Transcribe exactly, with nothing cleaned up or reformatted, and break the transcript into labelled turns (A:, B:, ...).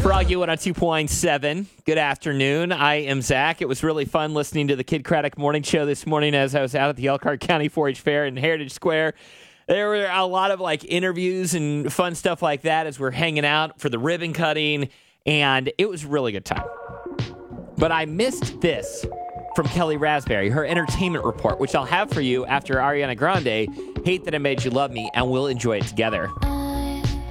A: Froggy one oh two point seven. Good afternoon. I am Zach. It was really fun listening to the Kid Craddock Morning Show this morning as I was out at the Elkhart County four H Fair in Heritage Square. There were a lot of like interviews and fun stuff like that as we're hanging out for the ribbon cutting, and it was a really good time. But I missed this from Kelly Raspberry, her entertainment report, which I'll have for you after Ariana Grande, Hate That I Made You Love Me, and we'll enjoy it together.